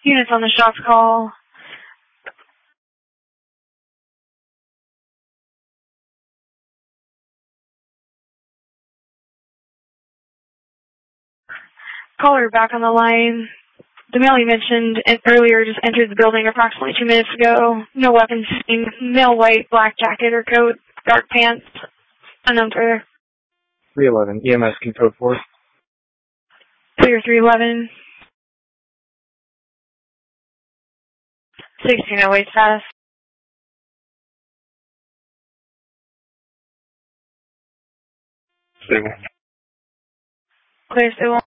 Units on the shots call. Caller back on the line. The male you mentioned earlier just entered the building approximately 2 minutes ago. No weapons seen. Male white, black jacket or coat, dark pants. Unknown further. 311. EMS can code 4. Clear 311. 1608 status. Stable. Clear stable.